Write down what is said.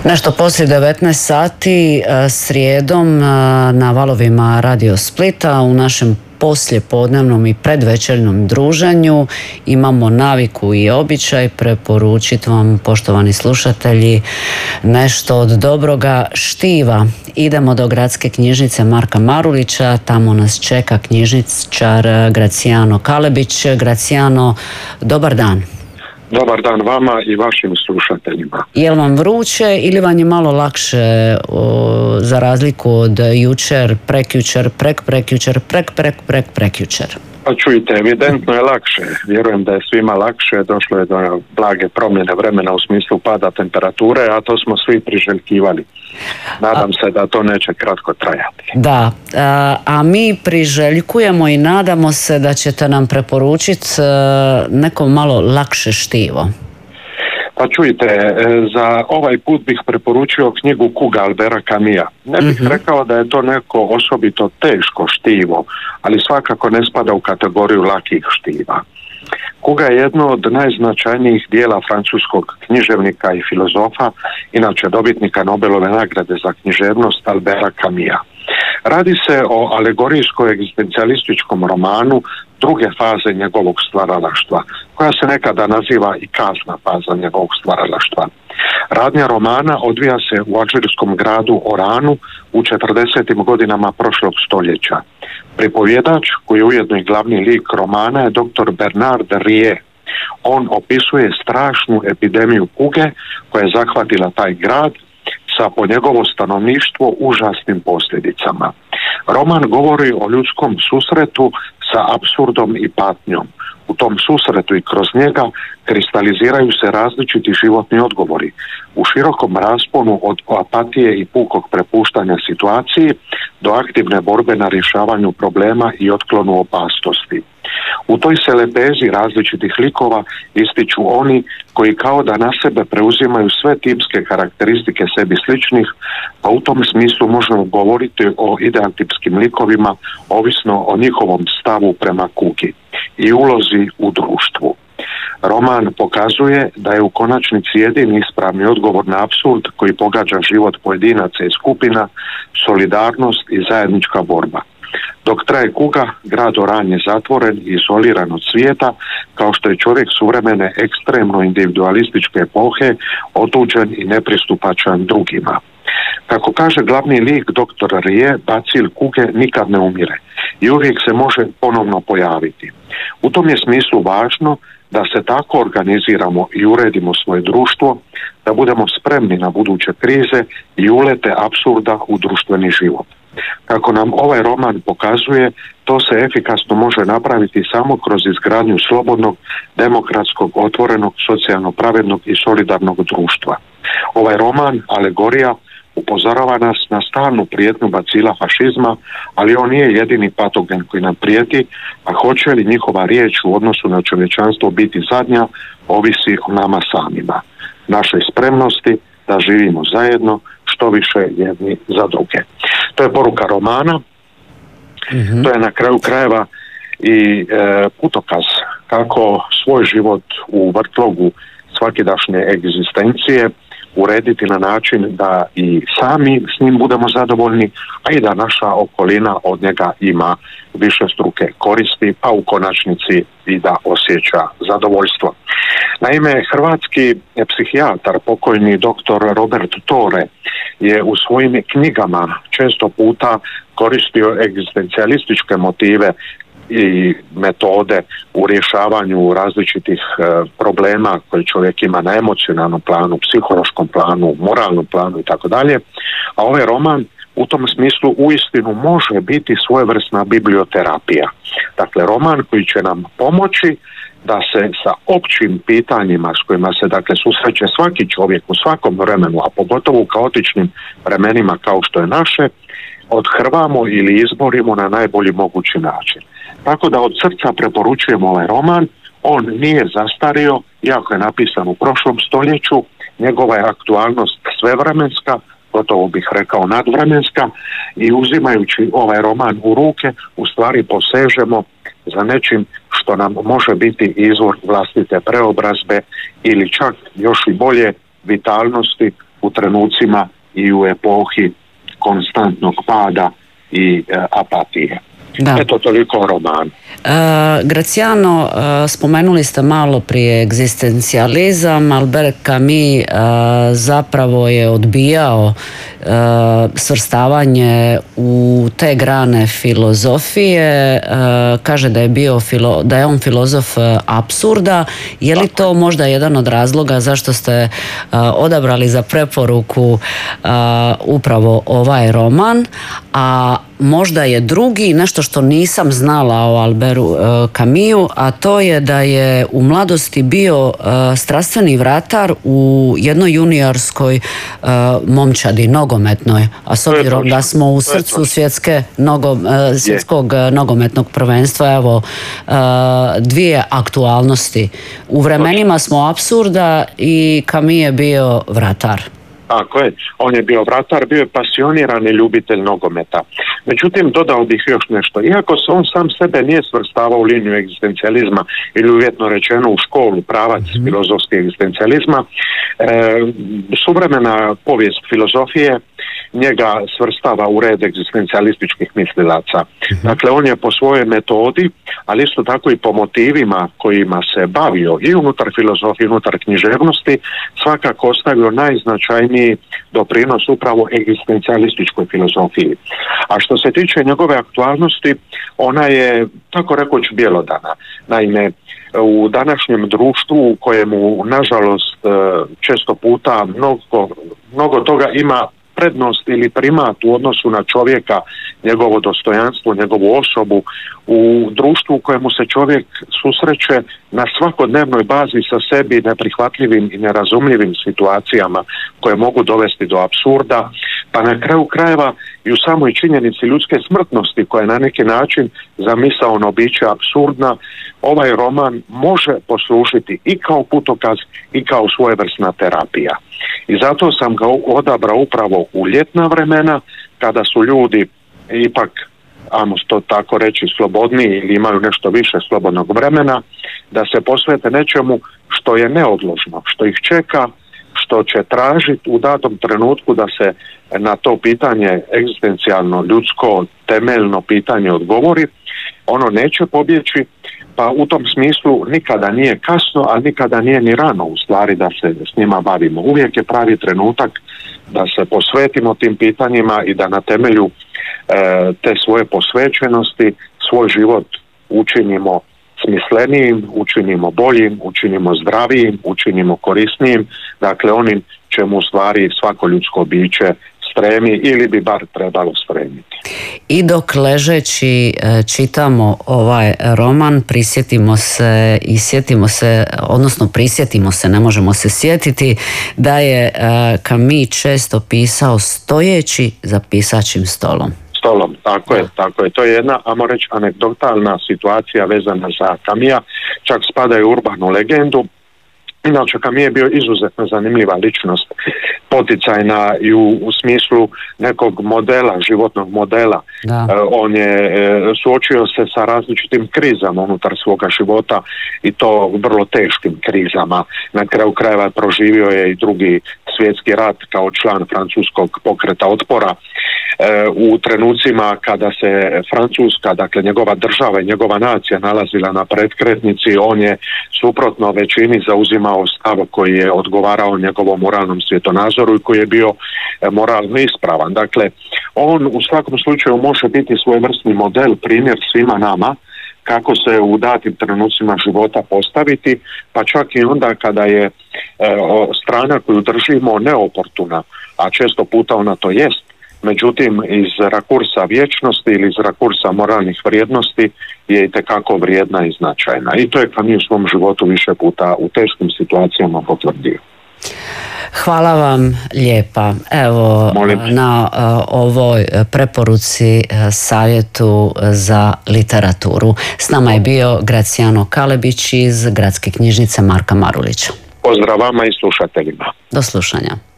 Nešto poslije 19 sati srijedom na valovima Radio Splita u našem poslijepodnevnom i predvečernjem druženju imamo naviku i običaj preporučiti vam, poštovani slušatelji, nešto od dobroga štiva. Idemo do gradske knjižnice Marka Marulića, tamo nas čeka knjižničar Gracijano Kalebić. Gracijano, dobar dan. Dobar dan vama i vašim slušateljima. Je li vam vruće ili vam je malo lakše za razliku od jučer, prekjučer, prekjučer? Pa čujte, evidentno je lakše. Vjerujem da je svima lakše. Došlo je do blage promjene vremena u smislu pada temperature, a to smo svi priželjkivali. Nadam se da to neće kratko trajati. Da, a mi priželjkujemo i nadamo se da ćete nam preporučiti neko malo lakše štivo. Pa čujte, za ovaj put bih preporučio knjigu Kuga Albera Camusa. Ne bih rekao da je to neko osobito teško štivo, ali svakako ne spada u kategoriju lakih štiva. Kuga je jedno od najznačajnijih dijela francuskog književnika i filozofa, inače dobitnika Nobelove nagrade za književnost Albera Camusa. Radi se o alegorijsko-egzistencijalističkom romanu druge faze njegovog stvaralaštva, koja se nekada naziva i kasna faza njegovog stvaralaštva. Radnja romana odvija se u alžirskom gradu Oranu u 40. godinama prošlog stoljeća. Pripovjedač, koji je ujedno i glavni lik romana, je dr. Bernard Rie. On opisuje strašnu epidemiju kuge koja je zahvatila taj grad sa po njegovo stanovništvo užasnim posljedicama. Roman govori o ljudskom susretu sa apsurdom i patnjom. U tom susretu i kroz njega kristaliziraju se različiti životni odgovori u širokom rasponu od apatije i pukog prepuštanja situaciji do aktivne borbe na rješavanju problema i otklonu opasnosti. U toj se lepezi različitih likova ističu oni koji kao da na sebe preuzimaju sve tipske karakteristike sebi sličnih, pa u tom smislu možemo govoriti o idealtipskim likovima ovisno o njihovom stavu prema kugi i ulozi u društvu. Roman pokazuje da je u konačnici jedini ispravni odgovor na apsurd koji pogađa život pojedinaca i skupina, solidarnost i zajednička borba. Dok traje kuga, grad Oran je zatvoren i izoliran od svijeta, kao što je čovjek suvremene ekstremno individualističke epohe otuđen i nepristupačan drugima. Kako kaže glavni lik dr. Rie, bacil kuge nikad ne umire i uvijek se može ponovno pojaviti. U tom je smislu važno da se tako organiziramo i uredimo svoje društvo, da budemo spremni na buduće krize i ulete apsurda u društveni život. Kako nam ovaj roman pokazuje, to se efikasno može napraviti samo kroz izgradnju slobodnog, demokratskog, otvorenog, socijalno pravednog i solidarnog društva. Ovaj roman, alegorija, upozorava nas na stalnu prijetnju bacila fašizma, ali on nije jedini patogen koji nam prijeti, a hoće li njihova riječ u odnosu na čovječanstvo biti zadnja, ovisi o nama samima, našoj spremnosti da živimo zajedno, što više jedni za druge. To je poruka romana, to je na kraju krajeva i putokaz kako svoj život u vrtlogu svakidašnje egzistencije urediti na način da i sami s njim budemo zadovoljni, a i da naša okolina od njega ima višestruke koristi, a u konačnici i da osjeća zadovoljstvo. Naime, hrvatski psihijatar, pokojni dr. Robert Tore, je u svojim knjigama često puta koristio egzistencijalističke motive i metode u rješavanju različitih problema koje čovjek ima na emocionalnom planu, psihološkom planu, moralnom planu i tako dalje. A ovaj roman u tom smislu uistinu može biti svojevrsna biblioterapija. Dakle, roman koji će nam pomoći da se sa općim pitanjima s kojima se dakle susreće svaki čovjek u svakom vremenu, a pogotovo u kaotičnim vremenima kao što je naše, odhrvamo ili izborimo na najbolji mogući način. Tako da od srca preporučujemo ovaj roman. On nije zastario, iako je napisan u prošlom stoljeću, njegova je aktualnost svevremenska, gotovo bih rekao nadvremenska, i uzimajući ovaj roman u ruke, u stvari posežemo za nečim što nam može biti izvor vlastite preobrazbe ili čak još i bolje vitalnosti, u trenucima i u epohi konstantnog pada i apatije. Da. Eto, toliko o romanu. Graciano, spomenuli ste malo prije egzistencijalizam. Albert Camus zapravo je odbijao svrstavanje u te grane filozofije. Kaže da je on filozof apsurda. Je li to možda jedan od razloga zašto ste odabrali za preporuku upravo ovaj roman? A možda je drugi, nešto što nisam znala o Albertu Camusu, a to je da je u mladosti bio strastveni vratar u jednoj juniorskoj momčadi, nogometnoj, a s obzirom da smo u srcu svjetskog nogometnog prvenstva, evo dvije aktualnosti. U vremenima smo apsurda i Camus je bio vratar. Tako je, on je bio vratar, bio je pasionirani ljubitelj nogometa. Međutim, dodao bih još nešto. Iako se on sam sebe nije svrstavao u liniju egzistencijalizma ili uvjetno rečeno u školu pravac filozofskog egzistencijalizma, suvremena povijest filozofije njega svrstava u red egzistencijalističkih mislilaca. Dakle, on je po svojoj metodi, ali isto tako i po motivima kojima se bavio i unutar filozofije, unutar književnosti, svakako ostavio najznačajniji doprinos upravo egzistencijalističkoj filozofiji. A što se tiče njegove aktualnosti, ona je, tako rekoć, bjelodana. Naime, u današnjem društvu u kojemu, nažalost, često puta mnogo toga ima prednost ili primat u odnosu na čovjeka, njegovo dostojanstvo, njegovu osobu, u društvu u kojemu se čovjek susreće na svakodnevnoj bazi sa sebi neprihvatljivim i nerazumljivim situacijama koje mogu dovesti do apsurda, pa na kraju krajeva i u samoj činjenici ljudske smrtnosti koja je na neki način za misaono biće apsurdna, ovaj roman može poslužiti i kao putokaz i kao svojevrsna terapija. I zato sam ga odabrao upravo u ljetna vremena, kada su ljudi ipak, ajmo to tako reći, slobodniji ili imaju nešto više slobodnog vremena, da se posvete nečemu što je neodložno, što ih čeka, što će tražiti u datom trenutku da se na to pitanje egzistencijalno, ljudsko, temeljno pitanje odgovori. Ono neće pobjeći, pa u tom smislu nikada nije kasno, ali nikada nije ni rano u stvari da se s njima bavimo. Uvijek je pravi trenutak da se posvetimo tim pitanjima i da na temelju te svoje posvećenosti svoj život učinimo smislenijim, učinimo boljim, učinimo zdravijim, učinimo korisnijim, dakle onim čemu u stvari svako ljudsko biće stremi ili bi bar trebalo stremiti. I dok ležeći čitamo ovaj roman, prisjetimo se i sjetimo se, odnosno prisjetimo se, ne možemo se sjetiti, da je Camus često pisao stojeći za pisaćim stolom. Tako je. To je jedna, ajmo reći, anegdotalna situacija vezana za Camusa, čak spada u urbanu legendu. Inače, Camus je bio izuzetno zanimljiva ličnost, poticajna i u smislu nekog modela, životnog modela. On je suočio se sa različitim krizama unutar svoga života i to vrlo teškim krizama. Na kraju krajeva proživio je i Drugi svjetski rat kao član francuskog pokreta otpora. U trenucima kada se Francuska, dakle njegova država i njegova nacija nalazila na pretkretnici, on je suprotno većini zauzimao stav koji je odgovarao njegovom moralnom svjetonazoru i koji je bio moralno ispravan. Dakle, on u svakom slučaju može biti svojevrsni model, primjer svima nama kako se u datim trenucima života postaviti, pa čak i onda kada je strana koju držimo neoportuna, a često puta ona to jest. Međutim, iz rakursa vječnosti ili iz rakursa moralnih vrijednosti je itekako vrijedna i značajna. I to je Camus u svom životu više puta u teškim situacijama potvrdio. Hvala vam lijepa. Evo, na ovoj preporuci, savjetu za literaturu. S nama je bio Graciano Kalebić iz Gradske knjižnice Marka Marulića. Pozdrav vama i slušateljima. Do slušanja.